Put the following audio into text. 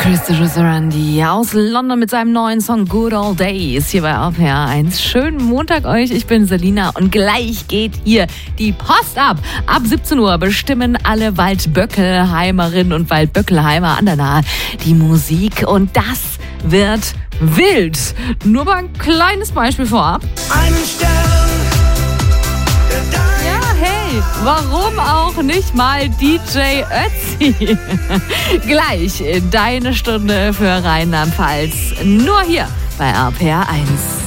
Christopher Sarandi aus London mit seinem neuen Song Good Old Days hier bei RPR 1. Schönen Montag euch, ich bin Selina und gleich geht hier die Post ab. Ab 17 Uhr bestimmen alle Waldböckelheimerinnen und Waldböckelheimer an der Nahe die Musik und das wird wild. Nur mal ein kleines Beispiel vorab. Einen Stern, Ja, hey, warum auch nicht mal DJ Ötzi? Gleich deine Stunde für Rheinland-Pfalz. Nur hier bei RPR 1.